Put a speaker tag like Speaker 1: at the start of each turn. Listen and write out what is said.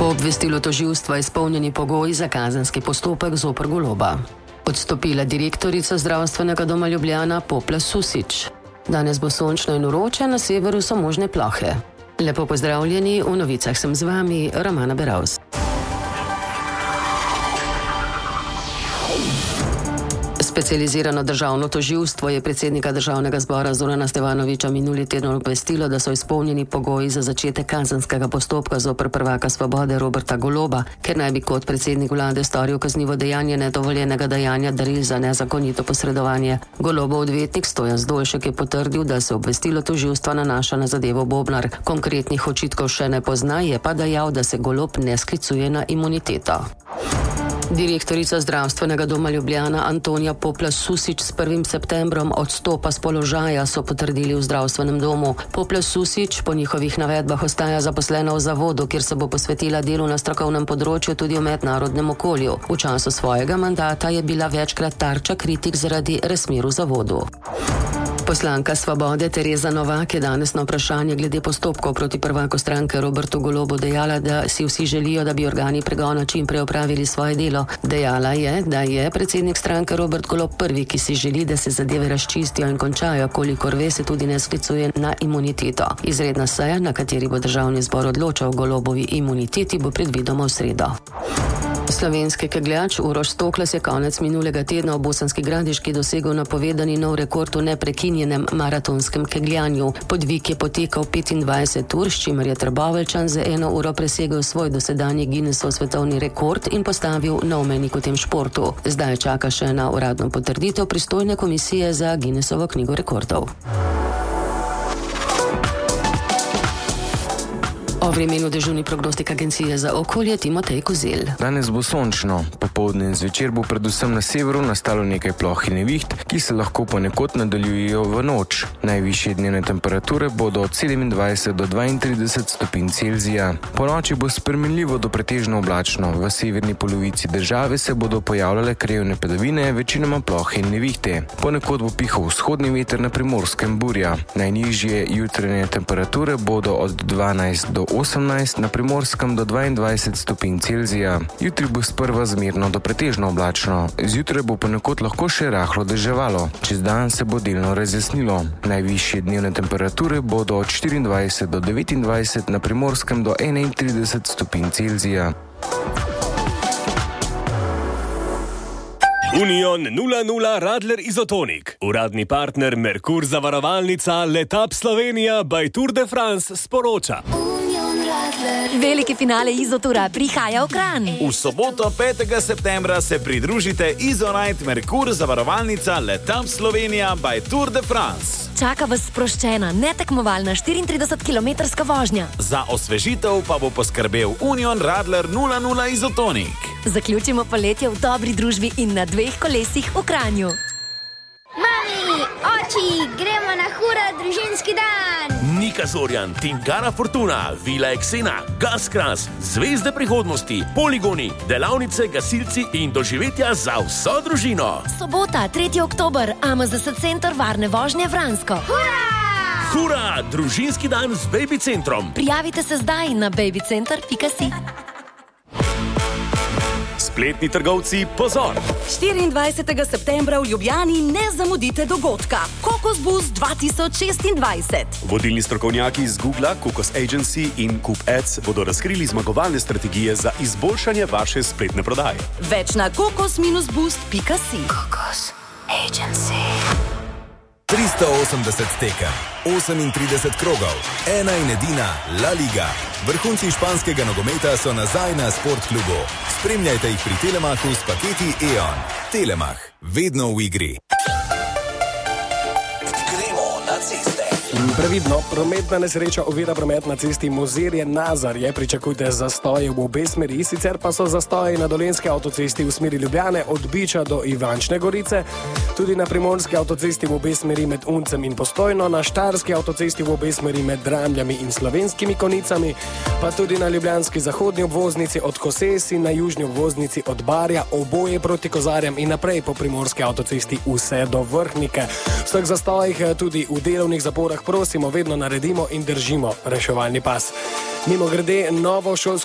Speaker 1: Po obvestilu tožilstva izpolnjeni pogoji za kazenski postopek zoper Goloba. Odstopila direktorica zdravstvenega doma Ljubljana Popla Susič. Danes bo sončno in vroče, na severu so možne plohe. Lepo pozdravljeni, v novicah sem z vami, Romana Beravs. Specializirano državno tožilstvo je predsednika Državnega zbora Zorana Stevanovića minuli teden obvestilo, da so izpolnjeni pogoji za začetek kazenskega postopka zoper prvaka Svobode Roberta Goloba, ker naj bi kot predsednik vlade storil kaznivo dejanje nedovoljenega dajanja daril za nezakonito posredovanje. Golobov odvetnik Stojan Zdolšek je potrdil, da se obvestilo tožilstva nanaša na zadevo Bobnar. Konkretnih očitkov še ne pozna, je pa dejal, da se Golob ne sklicuje na imuniteto. Direktorica zdravstvenega doma Ljubljana Antonija Popla Susič s 1. septembrom odstopa z položaja, so potrdili v zdravstvenem domu. Popla Susič po njihovih navedbah ostaja zaposlena v zavodu, kjer se bo posvetila delu na strokovnem področju tudi v mednarodnem okolju. V času svojega mandata je bila večkrat tarča kritik zaradi razmer v zavodu. Poslanka Svobode Tereza Novak je danes na vprašanje glede postopkov proti prvaku stranke Robertu Golobu dejala, da si vsi želijo, da bi organi pregona čim prej opravili svoje delo. Dejala je, da je predsednik stranke Robert Golob prvi, ki si želi, da se zadeve razčistijo in končajo, kolikor ve, se tudi ne sklicuje na imuniteto. Izredna seja, na kateri bo Državni zbor odločal o Golobovi imuniteti, bo predvidoma v sredo. Slovenski kegljač Uroš Stokles je konec minulega tedna v Bosanski Gradiški dosegel napovedani nov rekord v neprekinjenem maratonskem kegljanju. Podvig je potekal 25 ur, s čimer je Trboveljčan za 1 uro presegel svoj dosedanji Guinnessov svetovni rekord in postavil nov mejnik v tem športu. Zdaj čaka še na uradno potrditev pristojne komisije za Guinnessovo knjigo rekordov. O vremenu dežurni prognostik agencije za okolje Timotej Kozel.
Speaker 2: Danes bo sončno, popoldne in zvečer bo predvsem na severu nastalo nekaj ploh in neviht, ki se lahko ponekod nadaljujejo v noč. Najvišje dnevne temperature bodo od 27 do 32 stopinj Celzija. Po noči bo spremenljivo do pretežno oblačno. V severni polovici države se bodo pojavljale krajevne padavine, večinoma plohe in nevihte. Ponekod bo pihal vzhodni veter, na Primorskem burja. Najnižje jutranje temperature bodo od 12 do 18, na Primorskem do 22 stopinj Celzija. Jutri bo sprva zmerno do pretežno oblačno. Zjutraj bo ponekod lahko še rahlo deževalo. Čez dan se bo delno razjasnilo. Najvišje dnevne temperature bodo od 24 do 29, na Primorskem do 31 stopinj Celzija.
Speaker 3: Union 00 Radler Izotonik. Uradni partner Merkur zavarovalnica Letap Slovenija by Tour de France sporoča.
Speaker 4: Veliki finale Izotura prihaja v Kranj.
Speaker 5: V soboto 5. septembra se pridružite Izonite Merkur zavarovalnica Letap Slovenija by Tour de France.
Speaker 4: Čaka vas sproščena, netekmovalna 34-kilometrska vožnja.
Speaker 5: Za osvežitev pa bo poskrbel Union Radler 00 Izotonik.
Speaker 4: Zaključimo poletje v dobri družbi in na 2 kolesih v Kranju.
Speaker 6: Mami, oči, gremo na hura družinski dan!
Speaker 3: Nika Zorjan, Tingara Fortuna, Vila Eksena, Gaskras, Zvezde prihodnosti, poligoni, delavnice, gasilci in doživetja za vso družino.
Speaker 4: Sobota, 3. oktober, AMZS Center varne vožnje Vransko.
Speaker 6: Hura!
Speaker 3: Hura, družinski dan z Baby Centrom.
Speaker 4: Prijavite se zdaj na babycenter.si.
Speaker 3: Spletni trgovci, pozor!
Speaker 7: 24. septembra v Ljubljani ne zamudite dogodka. Kokos Boost 2026.
Speaker 8: Vodilni strokovnjaki iz Google, Kokos Agency in Coop Ads bodo razkrili zmagovalne strategije za izboljšanje vaše spletne prodaje.
Speaker 7: Več na kokos-boost.si.
Speaker 4: Kokos Agency.
Speaker 9: 380 tekem, 38 krogov, ena in edina La Liga. Vrhunci španskega nogometa so nazaj na Sport klubu. Spremljajte jih pri Telemachu s paketi E.ON. Telemach, vedno v igri.
Speaker 10: Gremo na ceste.
Speaker 11: Previdno, prometna nesreča ovira promet na cesti Mozirje-Nazarje. Pričakujte zastoje v obe smeri, sicer pa so zastoji na Dolenjski avtocesti v smeri Ljubljane od Biča do Ivančne Gorice, tudi na Primorski avtocesti v obe smeri med Uncem in Postojno, na Štajerski avtocesti v obe smeri med Dramljami in Slovenskimi Konicami, pa tudi na ljubljanski zahodni obvoznici od Koses in na južni obvoznici od Barja, oboje proti Kozarjem in naprej po Primorski avtocesti vse do Vrhnike. Vseh zastojih tudi v delovnih zaporah prosimo, vedno naredimo in držimo reševalni pas. Mimogrede, novo šolsko